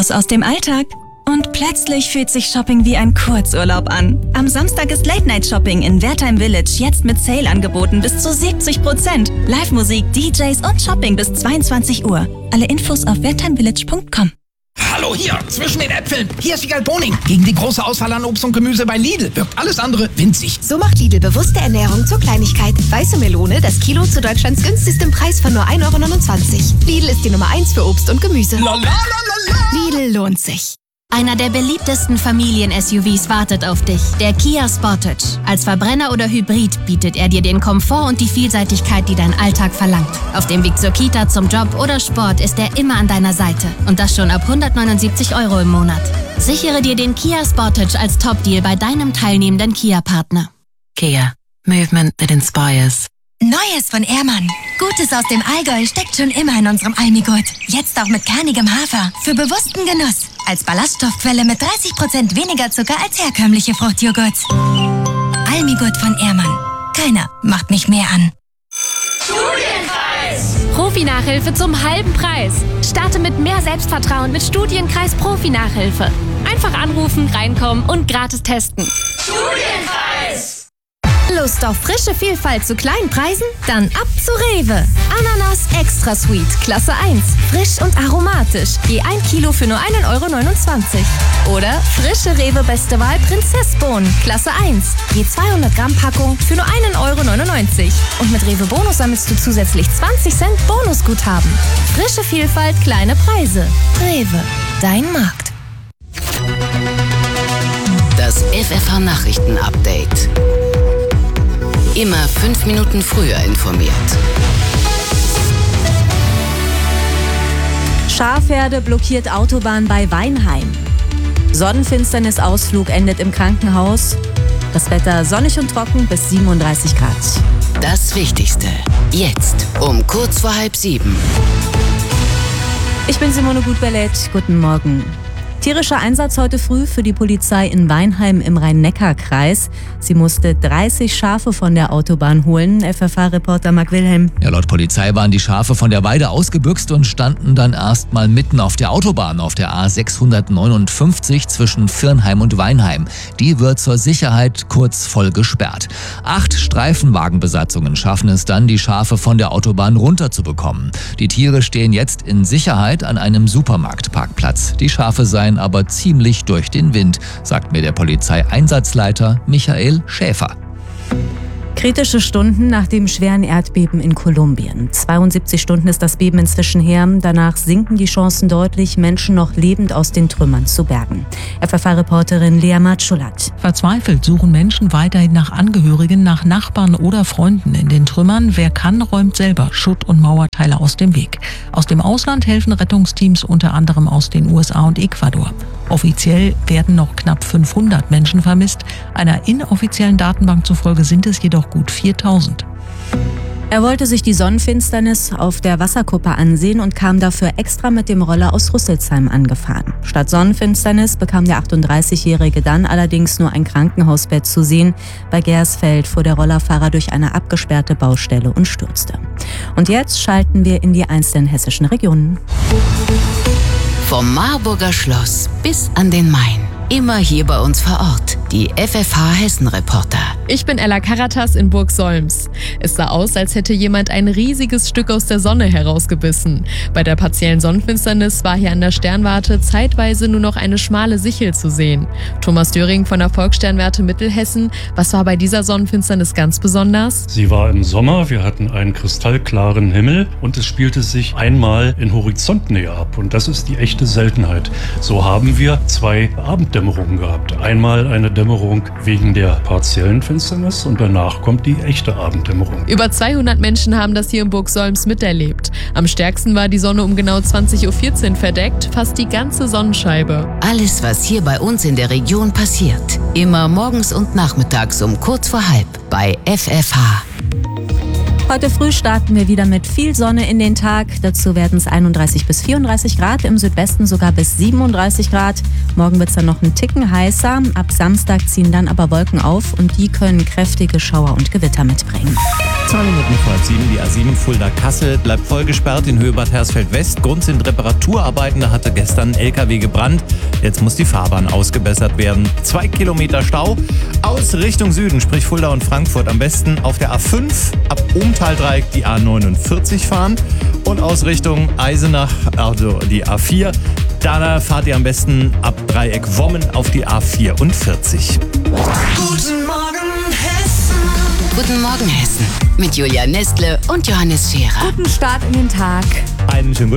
Raus aus dem Alltag. Und plötzlich fühlt sich Shopping wie ein Kurzurlaub an. Am Samstag ist Late-Night-Shopping in Wertheim Village jetzt mit Sale-Angeboten bis zu 70%. Live-Musik, DJs und Shopping bis 22 Uhr. Alle Infos auf wertheimvillage.com. Hallo hier, zwischen den Äpfeln. Hier ist Igal Boning. Gegen die große Auswahl an Obst und Gemüse bei Lidl wirkt alles andere winzig. So macht Lidl bewusste Ernährung zur Kleinigkeit. Weiße Melone, das Kilo zu Deutschlands günstigstem Preis von nur 1,29 €. Lidl ist die Nummer 1 für Obst und Gemüse. Lidl lohnt sich. Einer der beliebtesten Familien-SUVs wartet auf dich, der Kia Sportage. Als Verbrenner oder Hybrid bietet er dir den Komfort und die Vielseitigkeit, die dein Alltag verlangt. Auf dem Weg zur Kita, zum Job oder Sport ist er immer an deiner Seite. Und das schon ab 179 € im Monat. Sichere dir den Kia Sportage als Top-Deal bei deinem teilnehmenden Kia-Partner. Kia. Movement that inspires. Neues von Ehrmann. Gutes aus dem Allgäu steckt schon immer in unserem Almigurt. Jetzt auch mit kernigem Hafer. Für bewussten Genuss. Als Ballaststoffquelle mit 30% weniger Zucker als herkömmliche Fruchtjoghurts. Almigurt von Ehrmann. Keiner macht mich mehr an. Studienkreis! Profi-Nachhilfe zum halben Preis. Starte mit mehr Selbstvertrauen mit Studienkreis Profi-Nachhilfe. Einfach anrufen, reinkommen und gratis testen. Studienkreis! Lust auf frische Vielfalt zu kleinen Preisen? Dann ab zu Rewe. Ananas Extra Sweet, Klasse 1. Frisch und aromatisch. Je 1 Kilo für nur 1,29 €. Oder frische Rewe Beste Wahl Prinzessbohnen, Klasse 1. Je 200 Gramm Packung für nur 1,99 €. Und mit Rewe Bonus sammelst du zusätzlich 20 Cent Bonusguthaben. Frische Vielfalt, kleine Preise. Rewe, dein Markt. Das FFH-Nachrichten-Update. Immer 5 Minuten früher informiert. Schafherde blockiert Autobahn bei Weinheim. Sonnenfinsternis-Ausflug endet im Krankenhaus. Das Wetter sonnig und trocken bis 37 Grad. Das Wichtigste. Jetzt um kurz vor 6:30. Ich bin Simone Gutbellet. Guten Morgen. Tierischer Einsatz heute früh für die Polizei in Weinheim im Rhein-Neckar-Kreis. Sie musste 30 Schafe von der Autobahn holen. FFH-Reporter Marc Wilhelm. Ja, laut Polizei waren die Schafe von der Weide ausgebüxt und standen dann erstmal mitten auf der Autobahn, auf der A659 zwischen Virnheim und Weinheim. Die wird zur Sicherheit kurz voll gesperrt. 8 Streifenwagenbesatzungen schaffen es dann, die Schafe von der Autobahn runterzubekommen. Die Tiere stehen jetzt in Sicherheit an einem Supermarktparkplatz. Die Schafe seien aber ziemlich durch den Wind, sagt mir der Polizeieinsatzleiter Michael Schäfer. Kritische Stunden nach dem schweren Erdbeben in Kolumbien. 72 Stunden ist das Beben inzwischen her. Danach sinken die Chancen deutlich, Menschen noch lebend aus den Trümmern zu bergen. FFH-Reporterin Lea Matschulat. Verzweifelt suchen Menschen weiterhin nach Angehörigen, nach Nachbarn oder Freunden in den Trümmern. Wer kann, räumt selber Schutt- und Mauerteile aus dem Weg. Aus dem Ausland helfen Rettungsteams unter anderem aus den USA und Ecuador. Offiziell werden noch knapp 500 Menschen vermisst. Einer inoffiziellen Datenbank zufolge sind es jedoch gut 4000. Er wollte sich die Sonnenfinsternis auf der Wasserkuppe ansehen und kam dafür extra mit dem Roller aus Rüsselsheim angefahren. Statt Sonnenfinsternis bekam der 38-Jährige dann allerdings nur ein Krankenhausbett zu sehen. Bei Gersfeld fuhr der Rollerfahrer durch eine abgesperrte Baustelle und stürzte. Und jetzt schalten wir in die einzelnen hessischen Regionen. Vom Marburger Schloss bis an den Main. Immer hier bei uns vor Ort. Die FFH-Hessen-Reporter. Ich bin Ella Karatas in Burg Solms. Es sah aus, als hätte jemand ein riesiges Stück aus der Sonne herausgebissen. Bei der partiellen Sonnenfinsternis war hier an der Sternwarte zeitweise nur noch eine schmale Sichel zu sehen. Thomas Döring von der Volkssternwarte Mittelhessen. Was war bei dieser Sonnenfinsternis ganz besonders? Sie war im Sommer, wir hatten einen kristallklaren Himmel und es spielte sich einmal in Horizontnähe ab. Und das ist die echte Seltenheit. So haben wir 2 Abenddämmerungen gehabt. Einmal eine Dämmerung wegen der partiellen Finsternis und danach kommt die echte Abenddämmerung. Über 200 Menschen haben das hier in Burg Solms miterlebt. Am stärksten war die Sonne um genau 20:14 Uhr verdeckt, fast die ganze Sonnenscheibe. Alles, was hier bei uns in der Region passiert. Immer morgens und nachmittags um kurz vor 6:30 bei FFH. Heute früh starten wir wieder mit viel Sonne in den Tag. Dazu werden es 31 bis 34 Grad, im Südwesten sogar bis 37 Grad. Morgen wird es dann noch einen Ticken heißer. Ab Samstag ziehen dann aber Wolken auf und die können kräftige Schauer und Gewitter mitbringen. 2 Minuten vor 7, die A7 Fulda-Kassel bleibt voll gesperrt in Höhe Bad Hersfeld-West. Grund sind Reparaturarbeiten, da hatte gestern ein LKW gebrannt. Jetzt muss die Fahrbahn ausgebessert werden. 2 Kilometer Stau. Aus Richtung Süden, sprich Fulda und Frankfurt, am besten auf der A5 ab Umtaldreieck die A49 fahren. Und aus Richtung Eisenach, also die A4, da fahrt ihr am besten ab Dreieck Wommen auf die A44. Guten Morgen Hessen. Guten Morgen Hessen. Mit Julia Nestle und Johannes Scherer. Guten Start in den Tag. Einen schönen